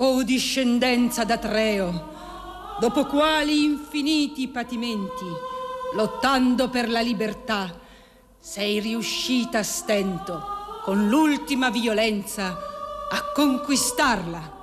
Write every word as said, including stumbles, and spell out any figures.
O discendenza d'Atreo, dopo quali infiniti patimenti, lottando per la libertà, sei riuscita a stento, con l'ultima violenza, a conquistarla